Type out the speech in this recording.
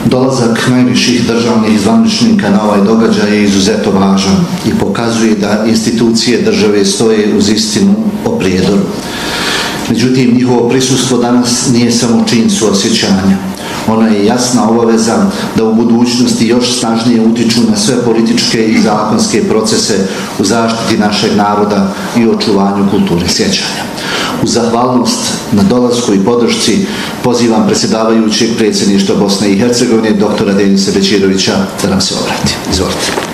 Dolazak najviših državnih zvaničnika na ovaj događaj je izuzetno važan i pokazuje da institucije države stoje uz istinu o prijedoru. Međutim, njihovo prisustvo danas nije samo čin suosjećanja. Ona je jasna obaveza da u budućnosti još snažnije utiču na sve političke i zakonske procese u zaštiti našeg naroda i očuvanju kulture sjećanja. U zahvalnost na dolasku i podršci pozivam predsjedavajućeg predsjedništva Bosne i Hercegovine, doktora Denisa Bećirovića, da nam se obrati. Izvolite.